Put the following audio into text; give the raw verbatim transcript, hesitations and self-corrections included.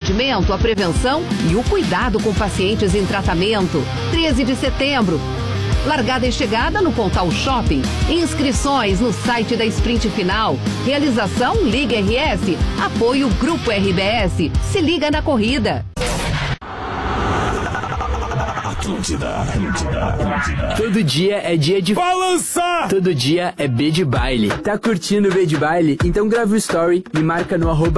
atendimento, a prevenção e o cuidado com pacientes em tratamento. treze de setembro. Largada e chegada no Pontal Shopping. Inscrições no site da Sprint Final. Realização Liga R S. Apoio Grupo R B S. Se liga na corrida. Atlântida, Atlântida, Atlântida. Todo dia é dia de balançar. Todo dia é B de baile. Tá curtindo o B de baile? Então grava o story, me marca no arroba